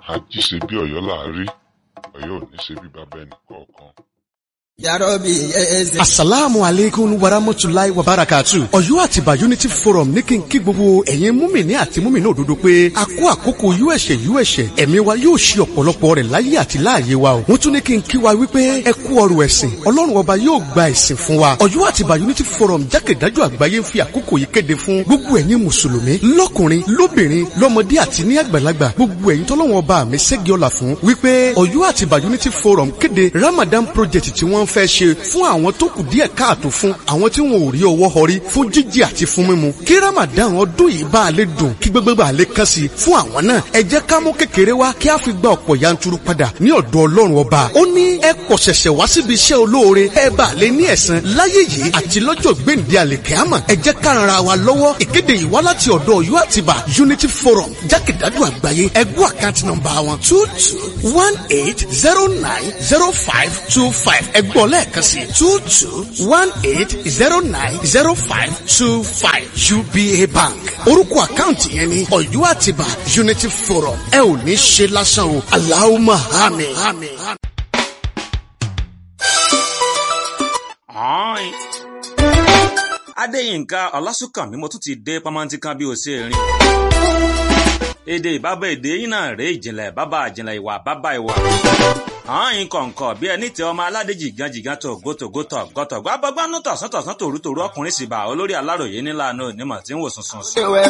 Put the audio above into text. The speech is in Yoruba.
ají ṣe bí Ọ̀yọ́ là á rí, Ọ̀yọ́ ò ní ṣe bí bàbá ẹnì kọ̀ọ̀kan. Asalaamu alaikum warahmatullahi wabarakatuh. Ọ̀yọ́ Àtìbà Unity Forum ní kí n kí gbogbo ẹ̀yin múmìnì àti múmìnì òdodo pé a kó àkókò yúẹ̀ṣẹ̀ ẹ̀mí wa yóò ṣe ọ̀pọ̀lọpọ̀ rẹ̀ láyé àti láàyè wa o. Wọ́n tún ní kí n kí wa wípé ẹ kú ọrọ̀ ẹ̀sìn, Ọlọ́run ọba yóò gba ẹ̀sìn fún wa. Ọ̀yọ́ Àtìbà Unity Forum jákèjádò àgbáyé ń fi àkókò yìí kéde fún gbogbo ẹ̀yin mùsùlùmí lọ́kùnrin lóbìnrin lọ́mọdé àti ní àgbàlagbà, gbogbo ẹ̀yin tọ́lọ́run ọba mi ṣẹ́gi ọlá fún wípé Ọ̀yọ́ Àtìbà Unity Forum kéde Ramadan project tí wọ́n fẹ́ ṣe fún àwọn tó kù díẹ̀ káàtó fún àwọn tí wọn ò rí ọwọ́ họrí fún jíjẹ àti fún mímu kí Ramadan ọdún yìí bá a lè dùn kí gbogbo bá a lè kàn sí fún àwọn náà. Ẹ jẹ́ ká mú kékeré wá kí a fi gba ọ̀pọ̀ yanturu padà ní ọ̀dọ̀ Ọlọ́run ọba. Ó ní ẹ kọ̀ ṣẹ̀ṣẹ̀ wá síbi iṣẹ́ olóore ẹ bá a lè ní ẹ̀san láyé yìí àti lọ́jọ́ gbèǹde àlèkẹ́àmọ̀. Ẹ jẹ́ ká ran ara wa lọ́wọ́. Ìkéde yìí wá láti ọ̀dọ̀ Ọ̀yọ́ Àtìbà Unity Forum jákèjádò àgbáyé. Ẹgbẹ́ àkáǹtì nọ́mbà wọn 2218090525 ẹgbọ́ lẹ́ẹ̀kan sí 2218090525 UBA Bank. Orúkọ àkáǹtì yẹn ni Ọ̀yọ́ Àtìbà Unity Forum. Ẹ ò ní ṣe lásán o. Allahumma àmín. Adéyínká Ọlásùnkànmí mo tún ti dé pamọ́ntí kan bí o ṣe rìn. Èdè ìbábá èdè yín náà rèé ìjìnlẹ̀ bàbá ìjìnlẹ̀ ìwà bàbá ìwà. Ààyìn kọ̀ǹkọ̀ bí ẹni tẹ ọmọ aládé jìgàn tògótògótọ̀ gọ́tọ̀gbọ́ abọ́gbánú tọ̀sán tòrútòrú ọkùnrin sì bá olórí Aláròyé nílànà onímọ̀ tí ń wò sùnsùn.